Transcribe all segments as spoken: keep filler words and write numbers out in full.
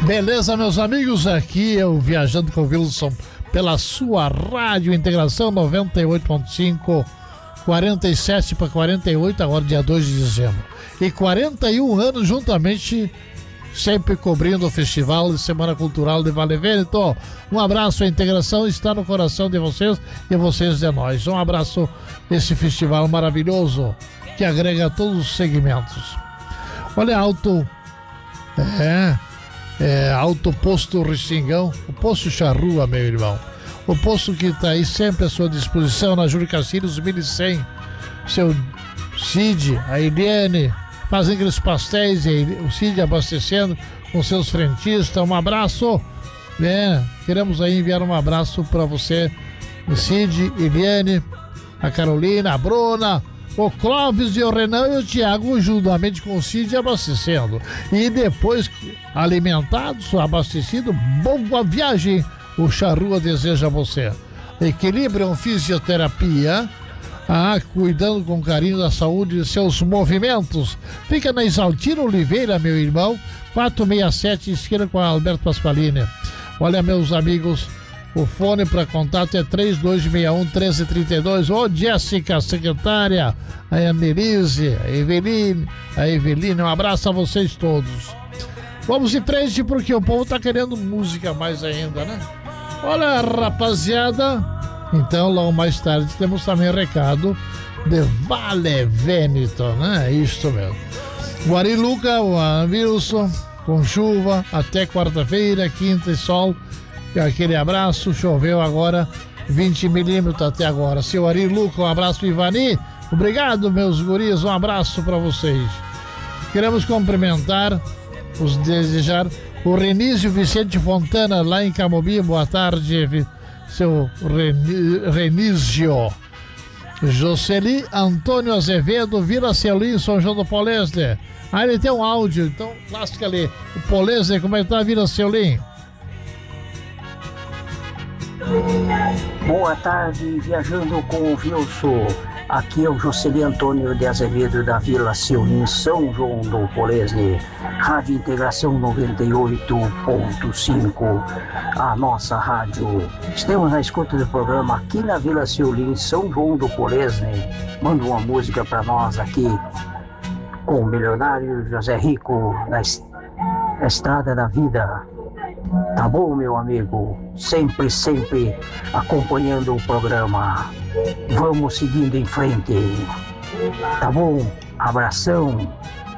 Beleza, meus amigos? Aqui é o Viajando com o Wilson pela sua Rádio Integração noventa e oito ponto cinco, quarenta e sete para quarenta e oito, agora dia dois de dezembro. E quarenta e um anos juntamente, sempre cobrindo o Festival de Semana Cultural de Vale Vento. Um abraço, a integração está no coração de vocês e vocês de nós. Um abraço, esse festival maravilhoso que agrega todos os segmentos. Olha, Alto... É... É, Alto Posto Restingão, o Posto Charrua, meu irmão. O posto que está aí sempre à sua disposição na Júlio Castilhos mil e cem. Seu Cid, a Eliane, fazem aqueles pastéis, e o Cid abastecendo com seus frentistas. Um abraço. É, queremos aí enviar um abraço para você, Cid, Eliane, a Carolina, a Bruna, o Clóvis e o Renan e o Thiago, juntamente com o Cid, abastecendo. E depois, alimentados, abastecido, boa viagem. O Charrua deseja a você. Equilibrium Fisioterapia, ah, cuidando com carinho da saúde de seus movimentos. Fica na Isaltino Oliveira, meu irmão, quatrocentos e sessenta e sete, esquina com a Alberto Pasqualini. Olha, meus amigos, o fone para contato é três dois seis um, um três três dois. Ô, Jéssica, secretária, a Annelise, a Eveline, a Eveline, um abraço a vocês todos. Vamos em frente porque o povo tá querendo música mais ainda, né? Olha, rapaziada, então logo mais tarde temos também recado de Vale Vento, né? Isso mesmo. Guariluca, o Wilson, com chuva até quarta-feira, quinta e sol. Aquele abraço, choveu agora vinte milímetros até agora. Seu Ari Luca, um abraço, Ivani. Obrigado, meus guris, um abraço para vocês. Queremos cumprimentar, os desejar o Renísio Vicente Fontana, lá em Camobi. Boa tarde, seu Renísio. Jocely Antônio Azevedo, Vila Celim, São João do Polesne. Ah, ele tem um áudio, então lasca ali. O Polesne, como é que tá, Vila Celim? Boa tarde, viajando com o Wilson. Aqui é o Jocely Antônio de Azevedo, da Vila Ceulim, São João do Polesne. Rádio Integração noventa e oito ponto cinco, a nossa rádio. Estamos na escuta do programa aqui na Vila Ceulim, São João do Polesne. Manda uma música para nós aqui com o milionário José Rico, na Estrada da Vida. Tá bom, meu amigo? Sempre, sempre acompanhando o programa. Vamos seguindo em frente. Tá bom? Abração.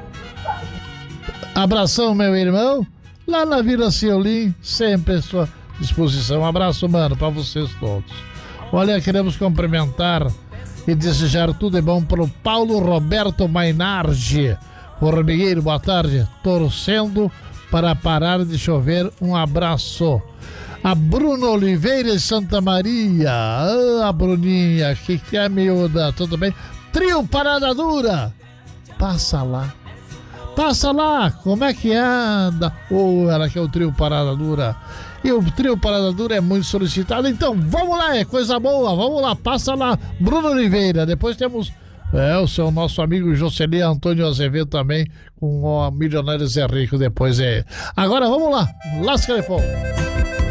Abração, meu irmão. Lá na Vila Ceulim, sempre à sua disposição. Um abraço, mano, para vocês todos. Olha, queremos cumprimentar e desejar tudo de bom para o Paulo Roberto Mainardi. Formigueiro, boa tarde. Torcendo para parar de chover, um abraço. A Bruna Oliveira de Santa Maria. Ah, a Bruninha, que que é, miúda? Tudo bem? Trio Parada Dura. Passa lá. Passa lá. Como é que anda? Oh, ela quer o Trio Parada Dura. E o Trio Parada Dura é muito solicitado. Então, vamos lá, é coisa boa. Vamos lá, passa lá. Bruna Oliveira. Depois temos... É, o seu nosso amigo Jocely Antônio Azevedo também, com o Milionário Zé Rico depois. É. Agora vamos lá, lasca de fogo.